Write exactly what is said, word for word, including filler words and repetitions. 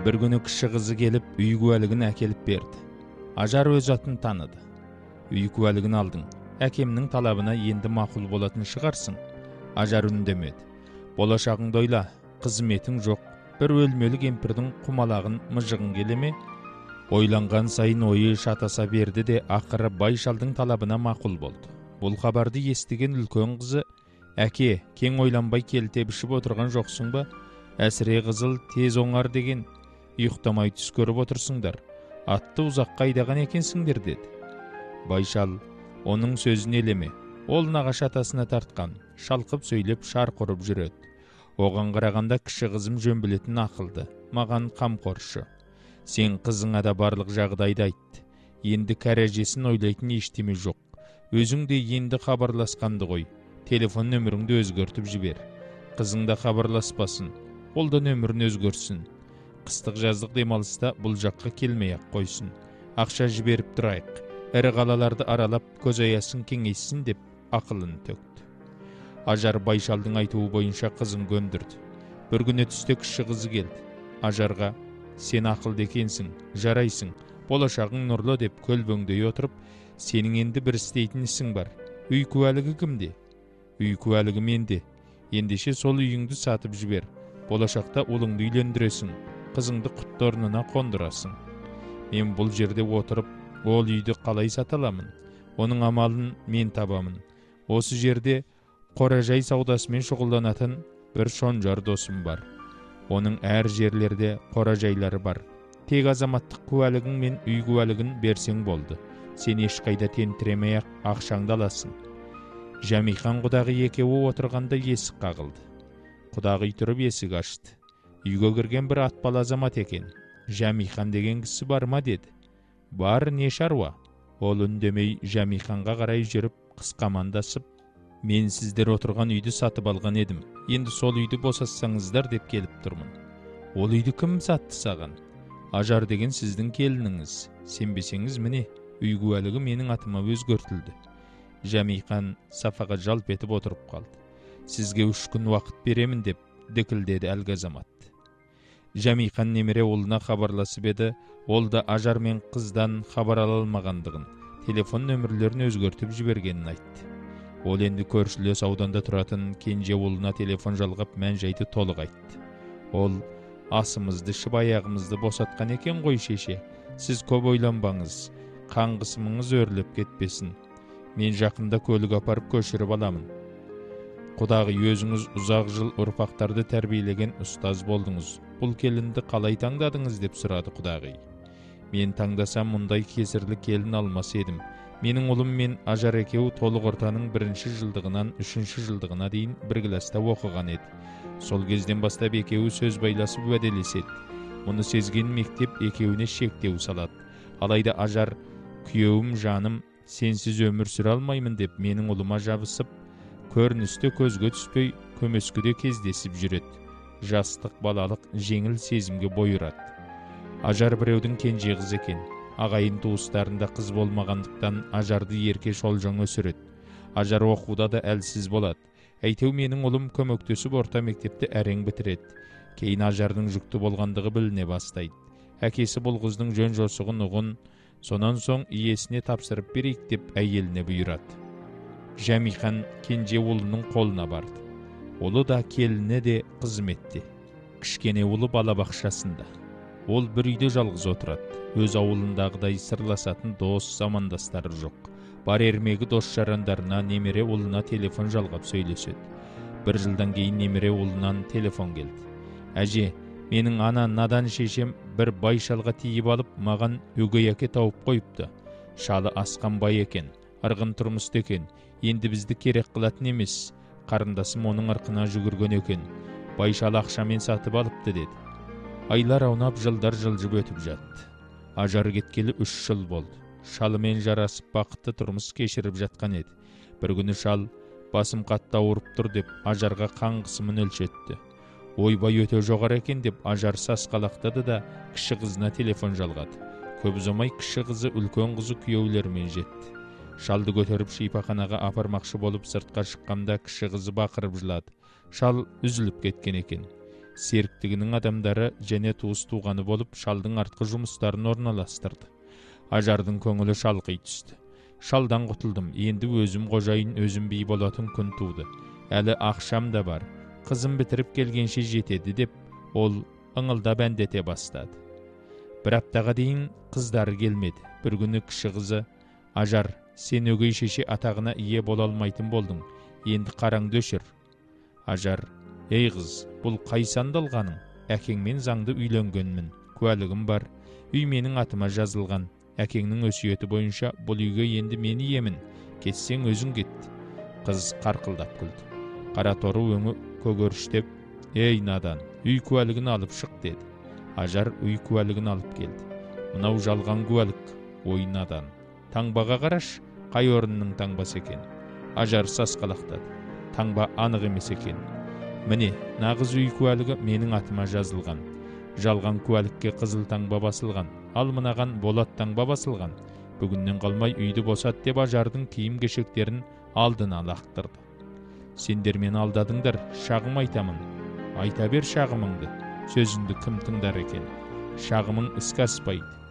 Bir күні кіші қызы келіп, үй куәлігін әкеліп берді. Ажар өз атын таныды. Үй куәлігін алдың. Әкемнің талабына енді мақұл болатын шығарсың. Ажар үндемеді. Болашағыңды ойла, қызметің жоқ. Bir өлмелі кемпірдің құмалағын мыжығын келеме? Ойланған сайын ойы шатаса берді де, ақыры Байшалдың талабына мақұл болды. Бұл хабарды естіген үлкен қызы, әке, кең ойланбай келтебішіп отырған жоқсың ба? Әсіре қызыл тез оңар деген, ұйықтамай түс көріп отырсыңдар. Атты ұзаққа айдаған екенсіңдер деді. Байшал, оның сөзін елеме. Ол нағашы атасына тартқан, шалқып сөйлеп шарқ ұрып жүреді. Оған қарағанда кіші қызым жөн білетін ақылды, маған қамқоршы. Сен қызыңа да барлық жағдайды айтты. Енді кәрәжесін ойлайтын ештеме жоқ. Өзің де енді хабарласқанды ғой. Телефон нөміріңді өзгертіп жібер. Қызың да хабарласпасын. Ол да нөмірін өзгерсін. Қыстық жаздық демалыста бұл жаққа келмей-ақ қойсын. Ақша жіберіп тұрайық. Ірі қалаларды аралап көз аясын кеңейсін деп ақылын төкті. Ажар Байшалдың айтуы бойынша қызын көндірді. Bir күні түсте кіші қызы келді. Ажарға, сен ақылды екенсің, жарайсың, болашағың нұрлы деп көлбөңдей отырып, сенің енді бір істейтін ісің бар. Үй куәлігі кімде? Үй куәлігі менде. Ендеше сол үйіңді сатып жібер. Болашақта ұлыңды үйлендіресің, қызыңды құтты орнына қондырасың. Мен бұл жерде отырып, ол үйді қалай саталамын? Оның амалын мен табамын. Осы жерде қоражай саудасымен шұғылданатын бір шонжар досым бар. Оның әр жерлерде қоражайлары бар. Тек азаматтық куәлігің мен үй куәлігін берсең болды. Сен ешқайда тентіремей-ақ ақшаңды аласың. Жәмихан құдағы екеуі отырғанда есік қағылды. Құдағи тұрып есік ашты. Үйге кірген бір атпал азамат екен. Жәмихан деген кісі бар ма деді. Бар, не шаруа? Ол үндемей Жәмиханға қарай жүріп қысқамандасып, мен сіздер отырған үйді сатып алған едім. Енді сол үйді босатсаңыздар деп келіп тұрмын. Ол үйді кім сатты саған? Ажар деген сіздің келініңіз. Сенбесеңіз міне, үй куәлігі менің атыма өзгертілді. Жәмихан сафаға жалп етіп отырып қалды. Сізге үш күн уақыт беремін деп дікілдеді әлгі азамат. Жәмихан немере ұлына хабарласып еді, ол да Ажар мен қыздан хабар ала алмағандығын, телефон нөмірлерін өзгертіп жібергенін айтты. Ол енді көршілес ауданда тұратын кенже ұлына телефон жалғап мән-жайды толық айтты. Ол, асымызды ішіп аяғымызды босатқан екен ғой шеше. Сіз көп ойланбаңыз, қан қысымыңыз өрлеп кетпесін. Мен жақында көлік апарып көшіріп аламын. Құдағи, өзіңіз ұзақ жыл ұрпақтарды тәрбиелеген ұстаз болдыңыз. Бұл келінді қалай таңдадыңыз деп сұрады құдағи. Мен таңдасам мұндай кесірлі келін алмас едім. Менің ұлым мен Ажар екеуі толық ортаның бірінші жылдығынан үшінші жылдығына дейін бір класта оқыған еді. Сол кезден бастап екеуі сөз байласып уәделеседі. Мұны сезген мектеп екеуіне шектеу салады. Алайда Ажар, күйеуім жаным, сенсіз өмір сүре алмаймын деп менің ұлыма жабысып, көріністе көзге түспей көмескіде кездесіп жүреді. Жастық балалық жеңіл сезімге бойырады. Ажар біреудің кенже қыз екен. Ағайын туыстарында қыз болмағандықтан Ажарды ерке шолжаң өсіреді. Ажар оқуда да әлсіз болады. Әйтеу менің ұлым көмектесіп орта мектепті әрең бітіреді. Кейін Ажардың жүкті болғандығы біліне бастайды. Әкесі бұл қыздың жөн жосығын ұғын, сонан соң иесіне тапсырып берейік деп әйеліне бұйырады. Жәмихан кенже ұлының қолына барды. Ұлы да келіні де қызметте. Кішкене ұлы балабақшасында. Ол бір үйде жалғыз отырады. Өз ауылындағыдай сырласатын дос замандастары жоқ. Бар ермегі дос жарандарына, немере ұлына телефон жалғап сөйлеседі. Бір жылдан кейін немере ұлынан телефон келді. Әже, менің ана надан шешем бір Байшалға тиіп алып, маған өгей әке тауып қойыпты. Шалы асқан бай екен, ырғын тұрмысты екен. Енді бізді керек қылатын емес. Қарындасым оның ырқына жүгірген екен. Байшалы ақшамен сатып алыпты деді. Айлар аунап, жылдар жылжып өтіп жатты. Ажар кеткелі үш жыл болды. Шалымен жарасып бақытты тұрмыс кешіріп жатқан еді. Bir күні шал, басым қатты ауырып тұр деп Ажарға қан қысымын өлшетті. Ойбай өте жоғары екен деп Ажар сасқалақтады да кіші қызына телефон жалғады. Көп ұзамай кіші қызы үлкен қызы күйеулерімен жетті. Шалды көтеріп шипаханаға апармақшы болып сыртқа шыққанда кіші қызы бақырып жылады. Шал үзіліп кеткен екен. Серіктігінің адамдары және туыс туғаны болып шалдың артқы жұмыстарын орналастырды. Ажардың көңілі шалқи түсті. Шалдан құтылдым, енді өзім қожайын, өзім би болатын күн туды. Әлі ақшам да бар, қызым бітіріп келгенше жетеді деп, ол ыңылдап әндете бастады. Бір аптаға дейін қыздары келмеді. Бір күні кіші қызы: Ажар, сен өгей шеше атағына ие бола алмайтын болдың, енді қараңды өшір. Ажар: ей қыз, бұл қай сандалғаның? Әкеңмен заңды үйленгенмін, куәлігім бар, үй менің атыма жазылған. Әкеңнің өсиеті бойынша бұл үйге енді мен иемін, кетсең өзің кет. Қыз қарқылдап күлді. Қара торы өңі көгеріштеп: ей надан, үй куәлігін алып шық деді. Ажар үй куәлігін алып келді. Мынау жалған куәлік, ой надан. Таңбаға қараш, қай орынның таңбасы екен? Ажар сасқалақтады. Таңба анық емес екен. Міне, нағыз үй куәлігі менің атыма жазылған. Жалған куәлікке қызыл таңба басылған, ал мынаған болат таңба басылған. Бүгіннен қалмай үйді босат деп Ажардың киім кешектерін алдына лақтырды. Сендер мені алдадыңдар, шағым айтамын. Айта бер шағымыңды, сөзіңді кім тыңдар екен? Шағымың іске аспайды.